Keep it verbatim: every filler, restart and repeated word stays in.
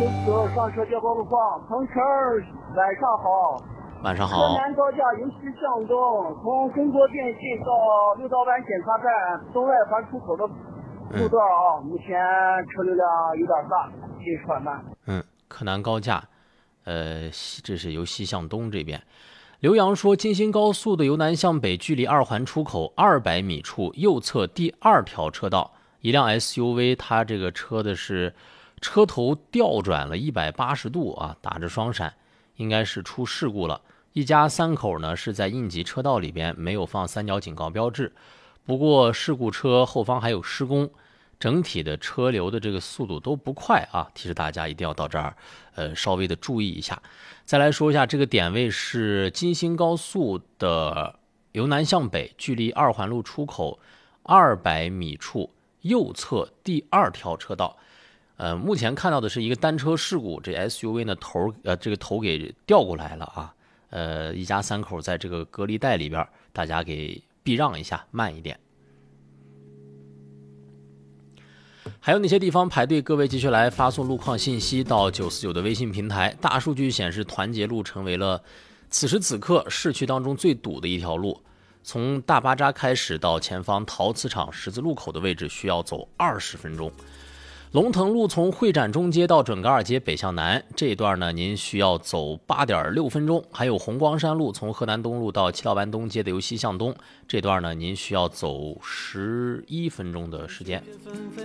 九四上车接报路况，同车晚上好。 晚上好。 河南高架由西向东，从中国电信到六道湾检查站东外环出口的路段啊，嗯、目前车流量有点大，进缓慢。 嗯，柯南高架，呃，这是由西向东这边。刘洋说，京新高速的由南向北，距离二环出口二百米处右侧第二条车道，一辆 S U V， 它这个车的是车头调转了一百八十度啊，打着双闪，应该是出事故了。一家三口呢是在应急车道里边，没有放三角警告标志。不过事故车后方还有施工，整体的车流的这个速度都不快啊，提示大家一定要到这儿，呃，稍微的注意一下。再来说一下，这个点位是京新高速的由南向北，距离二环路出口二百米处右侧第二条车道。呃，目前看到的是一个单车事故，这 S U V 呢头呃这个头给调过来了啊。呃，一家三口在这个隔离带里边，大家给避让一下，慢一点。还有哪些地方排队？各位继续来发送路况信息到九四九的微信平台。大数据显示，团结路成为了此时此刻市区当中最堵的一条路。从大巴扎开始到前方陶瓷厂十字路口的位置，需要走二十分钟。龙腾路从会展中街到准噶尔街北向南这一段呢，您需要走八点六分钟。还有红光山路从河南东路到七道湾东街的由西向东这段呢，您需要走十一分钟的时间。